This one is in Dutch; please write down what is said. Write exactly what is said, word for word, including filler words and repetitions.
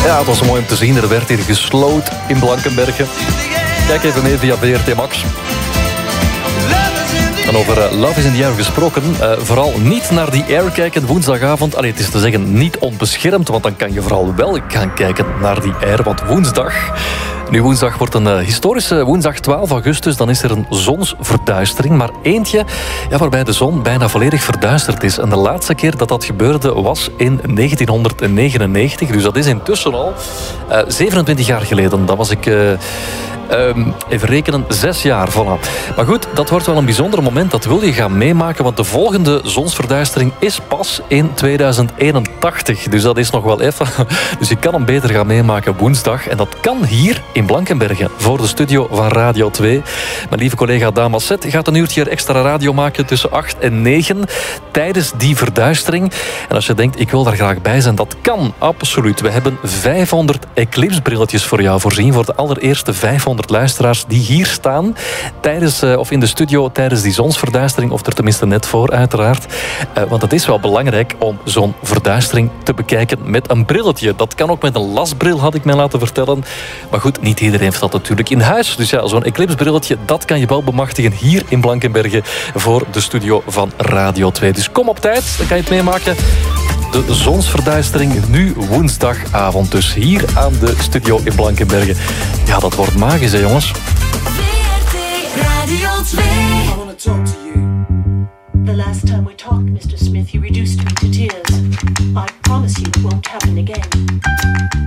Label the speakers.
Speaker 1: Ja, het was mooi om te zien. Er werd hier gesloot in Blankenberge. Kijk even mee via V R T Max. En over uh, Love is in the Air gesproken. Uh, vooral niet naar die Air kijken woensdagavond. Allee, het is te zeggen niet onbeschermd, want dan kan je vooral wel gaan kijken naar die Air. Want woensdag... Nu, woensdag wordt een uh, historische woensdag twaalf augustus. Dan is er een zonsverduistering. Maar eentje ja, waarbij de zon bijna volledig verduisterd is. En de laatste keer dat dat gebeurde was in negentienhonderdnegenennegentig. Dus dat is intussen al uh, zevenentwintig jaar geleden. Dat was ik... Uh, Um, even rekenen, zes jaar, voilà. Maar goed, dat wordt wel een bijzonder moment. Dat wil je gaan meemaken, want de volgende zonsverduistering is pas in tweeduizend eenentachtig. Dus dat is nog wel even. Dus je kan hem beter gaan meemaken woensdag. En dat kan hier in Blankenberge, voor de studio van Radio twee. Mijn lieve collega Daan Set gaat een uurtje extra radio maken tussen acht en negen tijdens die verduistering. En als je denkt, ik wil daar graag bij zijn, dat kan absoluut. We hebben vijfhonderd eclipsebrilletjes voor jou voorzien, voor de allereerste vijfhonderd luisteraars die hier staan tijdens, uh, of in de studio tijdens die zonsverduistering, of er tenminste net voor uiteraard. Uh, want het is wel belangrijk om zo'n verduistering te bekijken met een brilletje. Dat kan ook met een lasbril, had ik mij laten vertellen. Maar goed, niet iedereen heeft dat natuurlijk in huis. Dus ja, zo'n eclipsbrilletje, dat kan je wel bemachtigen hier in Blankenberge voor de studio van Radio twee. Dus kom op tijd, dan kan je het meemaken. De zonsverduistering nu woensdagavond. Dus hier aan de studio in Blankenberge. Ja, dat wordt magisch, hè, jongens.
Speaker 2: V R T Radio twee.
Speaker 3: I want to talk to you.
Speaker 4: The last time we talked, Mister Smith, you reduced me to tears. I promise you it won't happen again.